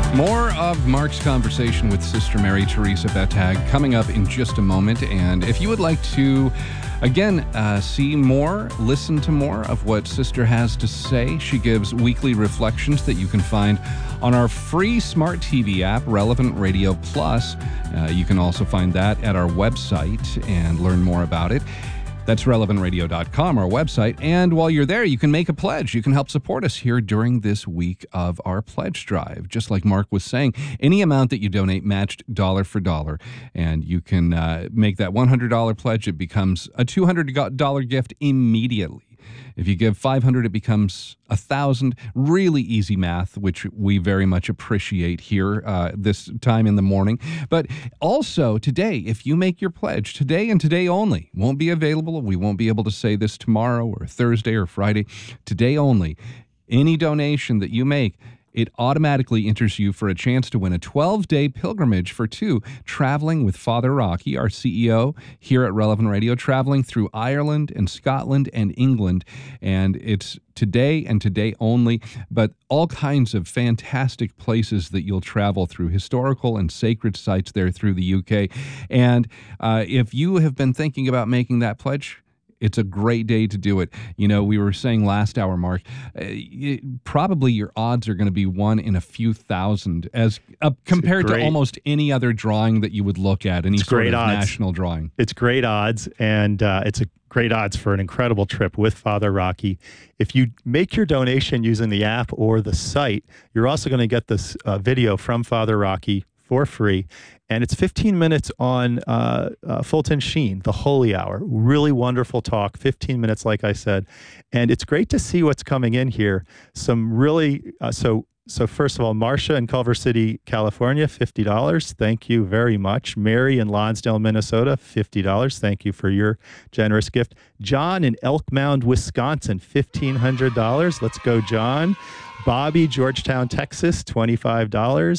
More of Mark's conversation with Sister Mary Teresa Bettag coming up in just a moment. And if you would like to, again, see more, listen to more of what Sister has to say, she gives weekly reflections that you can find on our free smart TV app, Relevant Radio Plus. You can also find that at our website and learn more about it. That's relevantradio.com, our website. And while you're there, you can make a pledge. You can help support us here during this week of our pledge drive. Just like Mark was saying, any amount that you donate matched dollar for dollar. And you can make that $100 pledge. It becomes a $200 gift immediately. If you give $500, it becomes $1,000. Really easy math, which we very much appreciate here this time in the morning. But also today, if you make your pledge, today and today only, won't be available. We won't be able to say this tomorrow or Thursday or Friday. Today only, any donation that you make, it automatically enters you for a chance to win a 12-day pilgrimage for two, traveling with Father Rocky, our CEO here at Relevant Radio, traveling through Ireland and Scotland and England. And it's today and today only, but all kinds of fantastic places that you'll travel through, historical and sacred sites there through the UK. And if you have been thinking about making that pledge, it's a great day to do it. You know, we were saying last hour, Mark, probably your odds are going to be 1 in a few thousand as compared to almost any other drawing that you would look at, any sort of national drawing. It's great odds, and it's a great odds for an incredible trip with Father Rocky. If you make your donation using the app or the site, you're also going to get this video from Father Rocky for free. And it's 15 minutes on Fulton Sheen, the Holy Hour. Really wonderful talk, 15 minutes, like I said. And it's great to see what's coming in here. Some really, so first of all, Marcia in Culver City, California, $50. Thank you very much. Mary in Lonsdale, Minnesota, $50. Thank you for your generous gift. John in Elk Mound, Wisconsin, $1,500. Let's go, John. Bobby, Georgetown, Texas, $25.